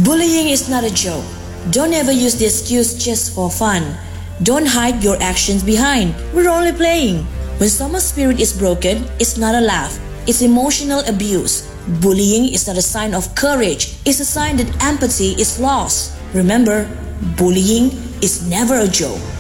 Bullying is not a joke. Don't ever use the excuse just for fun. Don't hide your actions behind. We're only playing. When someone's spirit is broken, it's not a laugh. It's emotional abuse. Bullying is not a sign of courage. It's a sign that empathy is lost. Remember, bullying is never a joke.